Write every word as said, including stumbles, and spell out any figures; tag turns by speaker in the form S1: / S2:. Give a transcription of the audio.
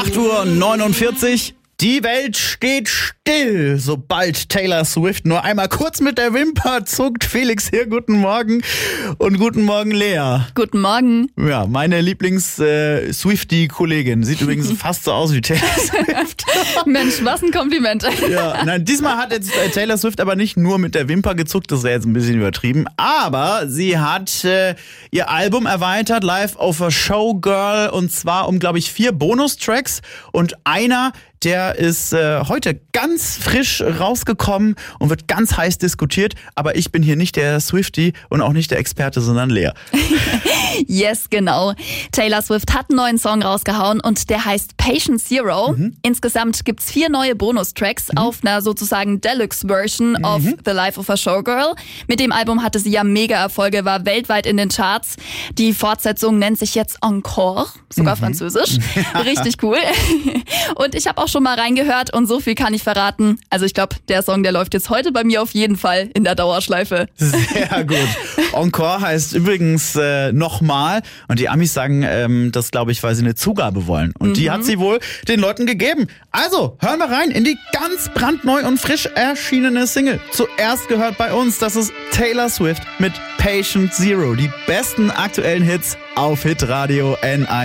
S1: acht Uhr neunundvierzig. Die Welt steht still, sobald Taylor Swift nur einmal kurz mit der Wimper zuckt. Felix hier, guten Morgen und guten Morgen Lea.
S2: Guten Morgen.
S1: Ja, meine Lieblings-Swiftie-Kollegin. Sieht übrigens fast so aus wie Taylor Swift.
S2: Mensch, was ein Kompliment.
S1: Ja, nein, diesmal hat jetzt Taylor Swift aber nicht nur mit der Wimper gezuckt, das wäre jetzt ein bisschen übertrieben, aber sie hat äh, ihr Album erweitert, Life of a Showgirl, und zwar um, glaube ich, vier Bonustracks, und einer, der ist äh, heute ganz frisch rausgekommen und wird ganz heiß diskutiert. Aber ich bin hier nicht der Swiftie und auch nicht der Experte, sondern Lea.
S2: Yes, genau. Taylor Swift hat einen neuen Song rausgehauen und der heißt Patient Zero. Mhm. Insgesamt gibt's vier neue Bonustracks mhm. auf einer sozusagen Deluxe-Version mhm. of The Life of a Showgirl. Mit dem Album hatte sie ja Mega-Erfolge, war weltweit in den Charts. Die Fortsetzung nennt sich jetzt Encore, sogar mhm. französisch. Richtig cool. Und ich habe auch schon mal reingehört und so viel kann ich verraten. Also ich glaube, der Song, der läuft jetzt heute bei mir auf jeden Fall in der Dauerschleife.
S1: Sehr gut. Encore heißt übrigens äh, nochmal, und die Amis sagen ähm, das, glaube ich, weil sie eine Zugabe wollen. Und mhm. die hat sie wohl den Leuten gegeben. Also, hören wir rein in die ganz brandneu und frisch erschienene Single. Zuerst gehört bei uns, das ist Taylor Swift mit Patient Zero. Die besten aktuellen Hits auf Hitradio N eins.